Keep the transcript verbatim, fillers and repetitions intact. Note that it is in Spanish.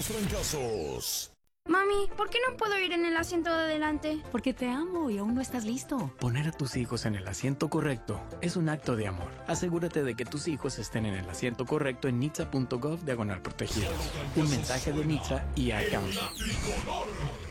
los trancazos. Mami, ¿por qué no puedo ir en el asiento de adelante? Porque te amo y aún no estás listo. Poner a tus hijos en el asiento correcto es un acto de amor. Asegúrate de que tus hijos estén en el asiento correcto en nitsa punto gov diagonal protegidos. Un mensaje de Nitsa y iCouncil.